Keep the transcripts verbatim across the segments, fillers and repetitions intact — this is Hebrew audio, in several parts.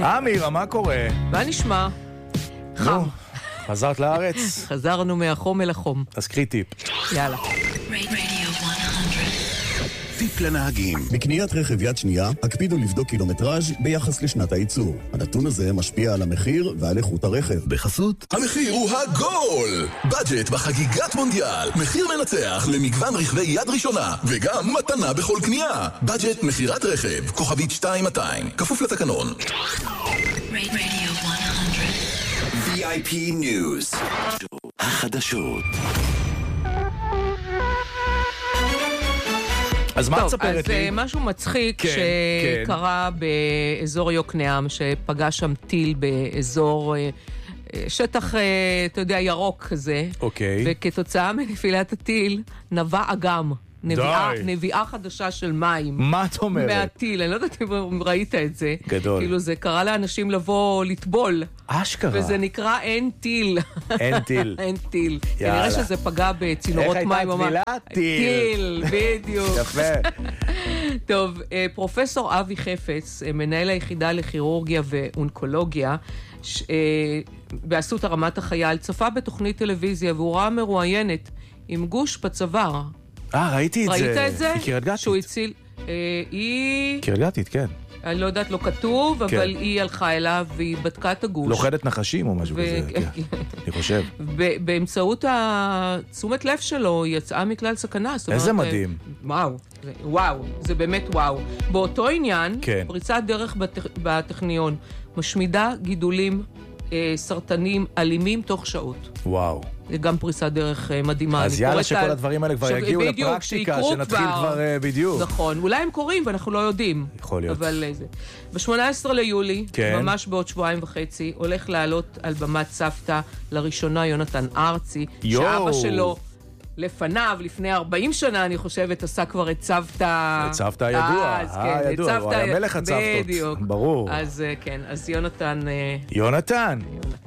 אמירה, מה קורה? מה נשמע? חם. חזרת לארץ? חזרנו מהחום אל החום. אז קחי טיפ. יאללה. טיפ לנהגים. בקניית רכב יד שנייה, הקפידו לבדוק קילומטראז' ביחס לשנת הייצור. הנתון הזה משפיע על המחיר ועל איכות הרכב. בחסות המחיר הוא הגול! בדג'ט בחגיגת מונדיאל. מחיר מנצח למגוון רכבי יד ראשונה, וגם מתנה בכל קנייה. בדג'ט מחירת רכב, כוכבית שתיים מאתיים, כפוף לתקנון. וי איי פי News. החדשות. אז מה תספרת לי? אז משהו מצחיק כן, שקרה כן. באזור יוקנעם, שפגש שם טיל באזור שטח, אתה יודע, ירוק כזה. אוקיי. וכתוצאה מנפילת הטיל נבע אגם. נביאה, נביאה חדשה של מים. מה את אומרת? מהטיל, אני לא יודעת אם ראית את זה. גדול. כאילו זה קרה לאנשים לבוא לטבול. אשכרה. וזה נקרא אין טיל. אין טיל. אין טיל. יאללה. כנראה שזה פגע בצינורות מים. איך הייתה טבילה? טיל. טיל, בדיוק. יפה. טוב, פרופסור אבי חפץ, מנהל היחידה לכירורגיה ואונקולוגיה, באסותא רמת החייל, צפה בתוכנית טלוויזיה והוא ראה מרואיינת עם גוש בצוואר. אה, ראיתי את זה. ראית את זה? היא קריית גתית. שהוא הציל... אה, היא... קריית גתית, כן. אני לא יודעת, לא כתוב, כן. אבל היא הלכה אליו והיא בדקה את הגוש. לוכדת נחשים או משהו ו... כזה, כן. אני חושב. באמצעות התשומת לב שלו, היא יצאה מכלל סכנה. איזה מדהים. וואו, וואו, זה באמת וואו. באותו עניין, כן. פריצת דרך בטכ... בטכניון, משמידה גידולים אה, סרטנים אלימים תוך שעות. וואו. זה גם פריצת דרך מדהימה. אז יאללה שכל הדברים האלה כבר יגיעו לפרקטיקה, שנתחיל כבר בדיוק. נכון, אולי הם קוראים ואנחנו לא יודעים. יכול להיות. אבל זה. ב-שמונה עשרה ליולי, ממש בעוד שבועיים וחצי, הולך לעלות על במת סבתא לראשונה יונתן ארצי, שאבא שלו לפניו, לפני ארבעים שנה, אני חושבת, עשה כבר את סבתא... את סבתא הידוע. אה, הידוע, הוא היה מלך הצבתות. בדיוק. ברור. אז כן, אז יונתן... יונתן.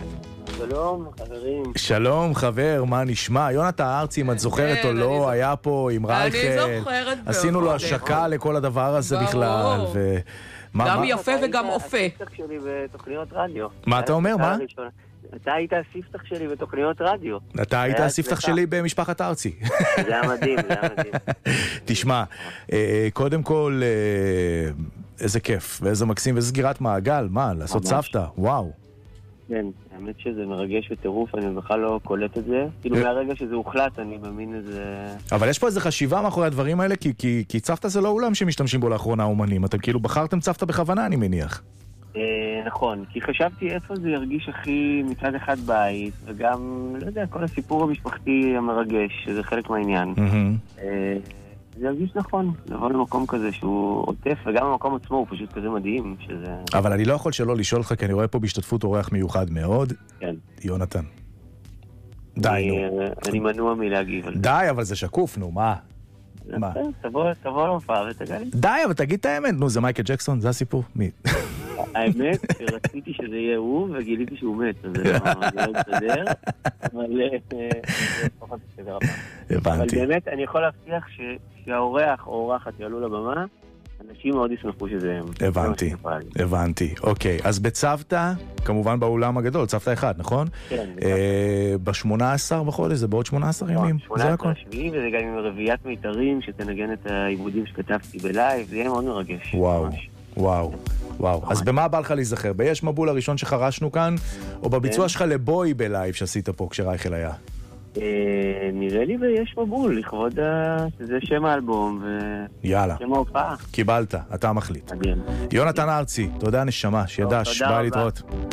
שלום, חברים. שלום, חבר, מה נשמע? יונתן ארצי, אם את זוכרת או לא, היה פה עם רייכל. אני זוכרת. עשינו לו השקה לכל הדבר הזה בכלל. גם יפה וגם אופה. אתה היית הספתח שלי בתוכניות רדיו. מה אתה אומר? מה? אתה היית הספתח שלי בתוכניות רדיו. אתה היית הספתח שלי במשפחת ארצי. זה היה מדהים, זה היה מדהים. תשמע, קודם כל, איזה כיף, ואיזה מקסים, ואיזה סגירת מעגל, מה, לעשות סבתא, וואו. כן, האמת שזה מרגש וטירוף, אני בכלל לא קולט את זה. כאילו מהרגע שזה הוחלט, אני מאמין איזה... אבל יש פה איזה חשיבה מאחורי הדברים האלה, כי, כי, כי צפתא זה לא אולם שמשתמשים בו לאחרונה אומנים. אתם כאילו בחרתם צפתא בכוונה, אני מניח. אה, נכון, כי חשבתי איפה זה ירגיש הכי מצד אחד בית, וגם, לא יודע, כל הסיפור המשפחתי המרגש, שזה חלק מהעניין. Mm-hmm. אה, זה ירגיש נכון, לבוא למקום כזה שהוא עוטף, וגם המקום עצמו הוא פשוט כזה מדהים, שזה... אבל אני לא יכול שלא לשאול לך, כי אני רואה פה בהשתתפות אורח מיוחד מאוד. כן. יונתן. די, נו. אני מנוע מלהגיב. די, אבל זה שקוף, נו, מה? מה? תבוא להופעה ותגע לי. די, אבל תגיד את האמת, נו, זה מייקל ג'קסון, זה הסיפור? מי? האמת, רציתי שזה יהיה הוא, וגיליתי שהוא מת, אז זה לא מסתדר, אבל זה פחות בסדר הפעם. הבנתי. אבל באמת, אני יכול להבטיח שהאורח או אורחת יעלו לבמה, אנשים מאוד ישמחו שזה... הבנתי, הבנתי. אוקיי, אז בצוותא, כמובן באולם הגדול, צוותא אחד, נכון? כן. ב-שמונה עשר בחודש, זה בעוד שמונה עשר ימים? שמונה עשר שביעי, וזה גם עם רביעיית מיתרים, שתנגן את העיבודים שכתבתי בלייב, זה יהיה מאוד מרגש. וואו. וואו, וואו. אז במה בא לך להיזכר? ביש מבול הראשון שחרשנו כאן, או בביצוע שלך לבוי בלייב שעשית פה כשרייכל היה? נראה לי ויש מבול, לכבוד שזה שם האלבום ושם ההופעה. קיבלת, אתה מחליט. יונתן ארצי, תודה נשמה, שידש, ביי להתראות.